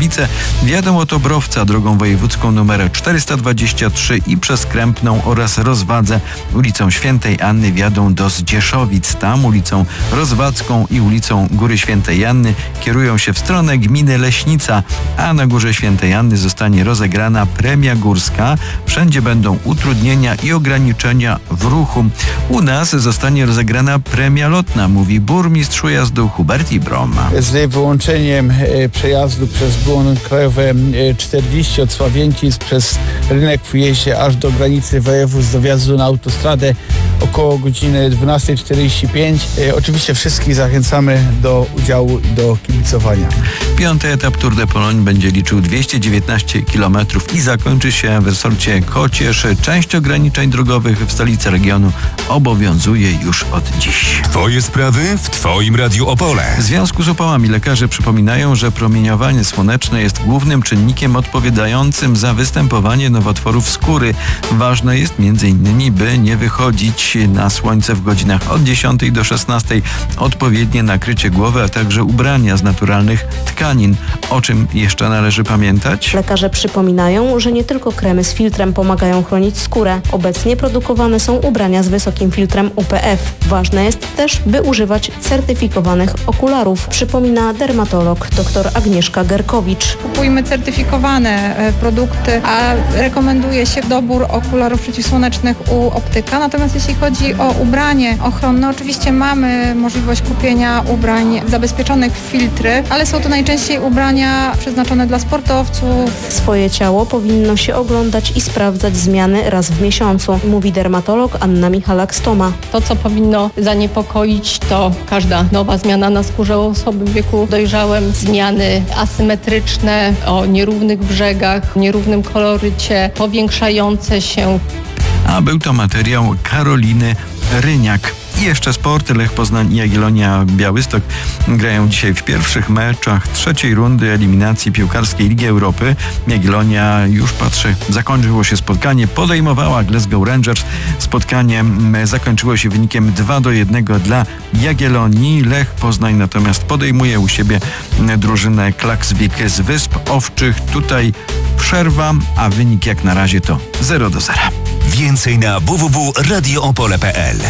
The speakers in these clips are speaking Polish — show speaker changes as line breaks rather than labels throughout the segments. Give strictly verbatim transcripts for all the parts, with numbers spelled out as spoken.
Gliwice wjadą od Obrowca drogą wojewódzką numer czterysta dwadzieścia trzy i przez Krępną oraz Rozwadze ulicą Świętej Anny wjadą do Zdzieszowic. Tam ulicą Rozwadzką i ulicą Góry Świętej Anny kierują się w stronę gminy Leśnica, a na Górze Świętej Anny zostanie rozegrana premia górska. Wszędzie będą utrudnienia i ograniczenia w ruchu. U nas zostanie rozegrana premia lotna, mówi burmistrz Ujazdu Hubert Ibrom.
Z wyłączeniem przejazdu przez błony krajowe czterdzieści od Sławięcic przez rynek w Ujeździe aż do granicy województw do wjazdu na autostradę około godziny dwunasta czterdzieści pięć. Oczywiście wszystkich zachęcamy do udziału i do kibicowania.
Piąty etap Tour de Pologne będzie liczył dwieście dziewiętnaście kilometrów i zakończy się w resorcie Kocież. Część ograniczeń drogowych w stolicy regionu obowiązuje już od dziś.
Twoje sprawy w Twoim Radiu Opole.
W związku z upałami lekarze przypominają, że promieniowanie słoneczne jest głównym czynnikiem odpowiadającym za występowanie nowotworów skóry. Ważne jest między innymi, by nie wychodzić na słońce w godzinach od dziesiątej do szesnastej. Odpowiednie nakrycie głowy, a także ubrania z naturalnych tkanin. O czym jeszcze należy pamiętać?
Lekarze przypominają, że nie tylko kremy z filtrem pomagają chronić skórę. Obecnie produkowane są ubrania z wysokim filtrem U P F. Ważne jest też, by używać certyfikowanych okularów, przypomina dermatolog dr Agnieszka Gerkowicz.
Kupujmy certyfikowane produkty, a rekomenduje się dobór okularów przeciwsłonecznych u optyka. Natomiast jeśli chodzi o ubranie ochronne, oczywiście mamy możliwość kupienia ubrań zabezpieczonych w filtry, ale są to najczęściej ubrania przeznaczone dla sportowców.
Swoje ciało powinno się oglądać i sprawdzać zmiany raz w miesiącu, mówi dermatolog Anna Michalak-Stoma.
To, co powinno zaniepokoić, to każda nowa zmiana na skórze osoby w wieku dojrzałym, zmiany asymetryczne, o nierównych brzegach, nierównym kolorycie, powiększające się.
A był to materiał Karoliny Ryniak. I jeszcze sport. Lech Poznań i Jagiellonia Białystok grają dzisiaj w pierwszych meczach trzeciej rundy eliminacji piłkarskiej Ligi Europy. Jagiellonia, już patrzę, zakończyło się spotkanie, podejmowała Glasgow Rangers. Spotkanie zakończyło się wynikiem dwa do jednego dla Jagiellonii. Lech Poznań natomiast podejmuje u siebie drużynę Klaksvik z Wysp Owczych. Tutaj przerwa, a wynik jak na razie to zero do zera.
Więcej na w w w kropka radio opole kropka p l.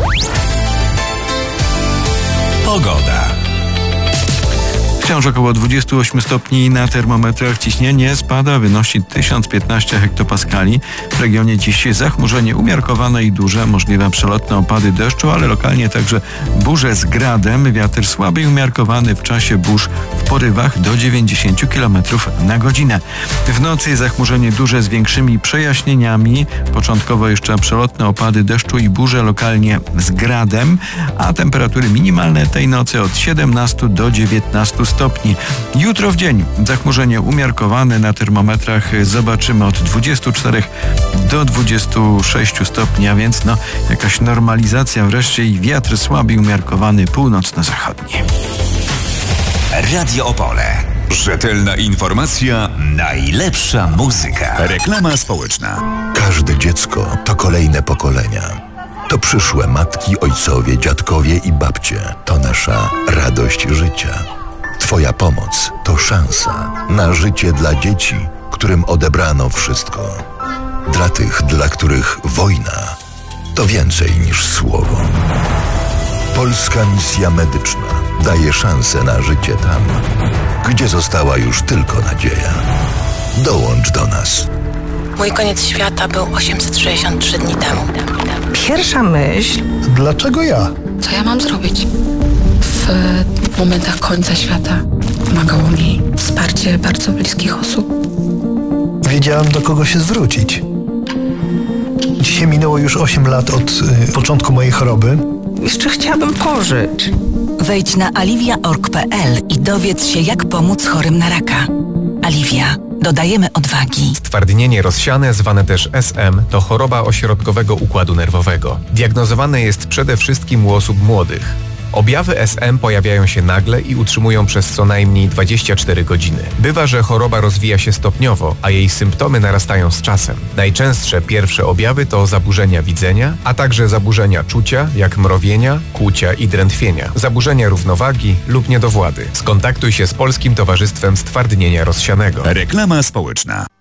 Pogoda.
Wciąż około dwadzieścia osiem stopni na termometrach. Ciśnienie spada, wynosi tysiąc piętnaście hektopaskali. W regionie dziś zachmurzenie umiarkowane i duże, możliwe przelotne opady deszczu, ale lokalnie także burze z gradem. Wiatr słaby i umiarkowany w czasie burz w porywach do dziewięćdziesiąt kilometrów na godzinę. W nocy zachmurzenie duże z większymi przejaśnieniami. Początkowo jeszcze przelotne opady deszczu i burze lokalnie z gradem, a temperatury minimalne tej nocy od siedemnastu do dziewiętnastu stopni. Jutro w dzień zachmurzenie umiarkowane, na termometrach zobaczymy od dwudziestu czterech do dwudziestu sześciu stopni, a więc no jakaś normalizacja wreszcie i wiatr słaby i umiarkowany północno-zachodni.
Radio Opole. Rzetelna informacja, najlepsza muzyka. Reklama społeczna.
Każde dziecko to kolejne pokolenia. To przyszłe matki, ojcowie, dziadkowie i babcie. To nasza radość życia. Twoja pomoc to szansa na życie dla dzieci, którym odebrano wszystko. Dla tych, dla których wojna to więcej niż słowo. Polska Misja Medyczna daje szansę na życie tam, gdzie została już tylko nadzieja. Dołącz do nas.
Mój koniec świata był osiemset sześćdziesiąt trzy dni temu.
Pierwsza myśl...
Dlaczego ja?
Co ja mam zrobić? W momentach końca świata pomagało mi wsparcie bardzo bliskich osób.
Wiedziałem, do kogo się zwrócić. Dzisiaj minęło już osiem lat od y, początku mojej choroby.
Jeszcze chciałabym pożyć.
Wejdź na aliwia kropka org kropka p l i dowiedz się, jak pomóc chorym na raka. Aliwia. Dodajemy odwagi.
Stwardnienie rozsiane, zwane też S M, to choroba ośrodkowego układu nerwowego. Diagnozowane jest przede wszystkim u osób młodych. Objawy S M pojawiają się nagle i utrzymują przez co najmniej dwadzieścia cztery godziny. Bywa, że choroba rozwija się stopniowo, a jej symptomy narastają z czasem. Najczęstsze pierwsze objawy to zaburzenia widzenia, a także zaburzenia czucia, jak mrowienia, kłucia i drętwienia, zaburzenia równowagi lub niedowłady. Skontaktuj się z Polskim Towarzystwem Stwardnienia Rozsianego.
Reklama społeczna.